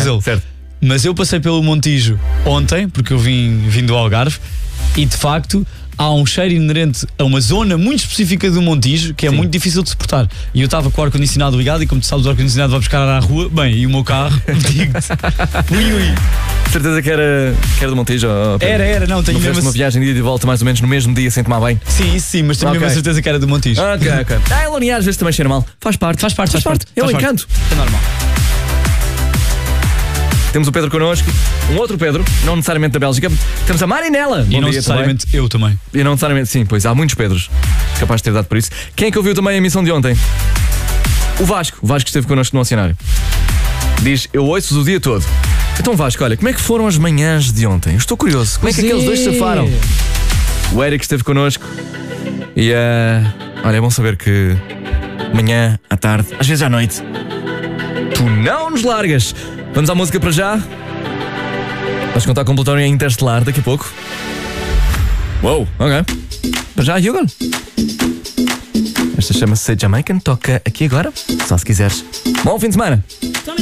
dele. Certo. Mas eu passei pelo Montijo ontem, porque eu vim do Algarve, e de facto há um cheiro inerente a uma zona muito específica do Montijo que é muito difícil de suportar. E eu estava com o ar-condicionado ligado, e como tu sabes, o ar-condicionado vai buscar à rua. Bem, e o meu carro, digo-te, ui. Certeza que era do Montijo? Era, não, tenho mesmo. Uma viagem de ida e volta mais ou menos no mesmo dia sem tomar banho? Sim, isso sim, mas tenho mesmo a certeza que era do Montijo. Ok. A Larinha às vezes também cheira mal. Faz parte. É um encanto. É normal. Temos o Pedro connosco, um outro Pedro, não necessariamente da Bélgica. Temos a Marinela. E não necessariamente eu também. E não necessariamente, sim, pois há muitos Pedros capazes de ter dado por isso. Quem é que ouviu também a emissão de ontem? O Vasco esteve connosco no Oceanário. Diz, eu ouço-vos o dia todo. Então Vasco, olha, como é que foram as manhãs de ontem? Eu estou curioso, como é que aqueles dois safaram? O Eric esteve connosco. E olha, é bom saber que manhã, à tarde, às vezes à noite, tu não nos largas. Vamos à música para já. Vais contar com o Plutónio Interestelar daqui a pouco. Uou, ok. Para já, Hugo. Esta chama-se Jamaican, toca aqui agora, só se quiseres. Bom fim de semana.